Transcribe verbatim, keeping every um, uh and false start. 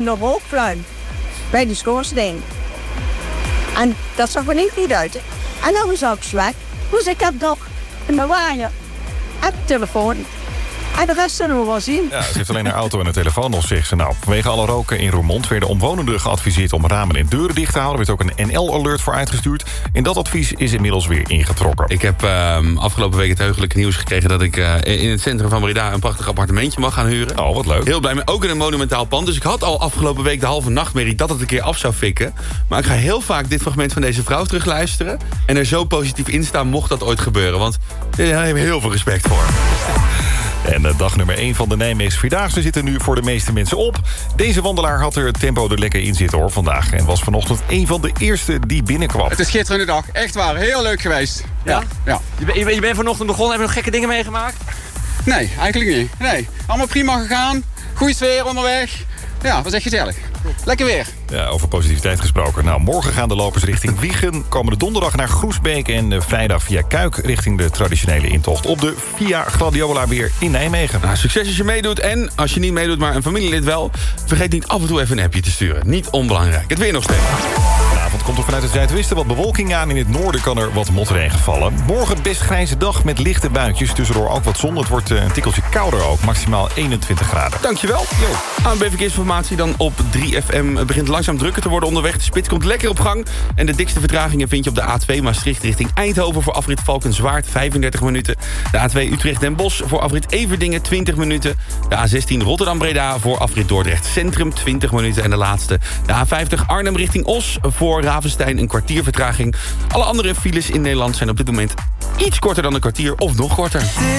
nog rookpluim bij die schoorsteen. En dat zag er niet goed uit. En dan was ook slecht. Dus ik heb nog in mijn waaier en telefoon. En de rest zullen we wel zien. Ja, ze heeft alleen haar auto en een telefoon nog, zegt ze. Nou, vanwege alle roken in Roermond werden omwonenden geadviseerd om ramen en deuren dicht te houden. Er werd ook een N L-alert voor uitgestuurd. En dat advies is inmiddels weer ingetrokken. Ik heb uh, afgelopen week het heugelijke nieuws gekregen dat ik uh, in het centrum van Breda een prachtig appartementje mag gaan huren. Oh, wat leuk. Heel blij mee. Ook in een monumentaal pand. Dus ik had al afgelopen week de halve nachtmerrie dat het een keer af zou fikken. Maar ik ga heel vaak dit fragment van deze vrouw terugluisteren. En er zo positief in staan mocht dat ooit gebeuren. Want daar heb ik heel veel respect voor. En dag nummer één van de Nijmeegse Vierdaagse zit er nu voor de meeste mensen op. Deze wandelaar had er het tempo er lekker in zitten hoor vandaag. En was vanochtend een van de eerste die binnenkwam. Het is een schitterende dag. Echt waar. Heel leuk geweest. Ja? Ja. ja. Je, ben, je bent vanochtend begonnen. Heb je nog gekke dingen meegemaakt? Nee, eigenlijk niet. Nee. Allemaal prima gegaan. Goeie sfeer onderweg. Ja, het was echt gezellig. Lekker weer. Ja, over positiviteit gesproken. Nou, morgen gaan de lopers richting Wijchen. Komende donderdag naar Groesbeek. En vrijdag via Kuik richting de traditionele intocht op de Via Gladiola weer in Nijmegen. Nou, succes als je meedoet. En als je niet meedoet, maar een familielid wel. Vergeet niet af en toe even een appje te sturen. Niet onbelangrijk. Het weer nog steeds. Vanavond komt er vanuit het zuidwesten wat bewolking aan. In het noorden kan er wat motregen vallen. Morgen best grijze dag met lichte buitjes. Tussendoor ook wat zon. Het wordt een tikkeltje kouder ook. Maximaal eenentwintig graden. Dankjewel. A N B Verkeersinformatie dan op drie F M. Het begint langzaam drukker te worden onderweg. De spits komt lekker op gang. En de dikste vertragingen vind je op de A twee Maastricht richting Eindhoven... voor afrit Valkenswaard, vijfendertig minuten. De A twee Utrecht-Den Bosch voor afrit Everdingen, twintig minuten. De A zestien Rotterdam-Breda voor afrit Dordrecht Centrum, twintig minuten. En de laatste, de A vijftig Arnhem richting Os voor Ravenstein, een kwartier vertraging. Alle andere files in Nederland zijn op dit moment iets korter dan een kwartier of nog korter.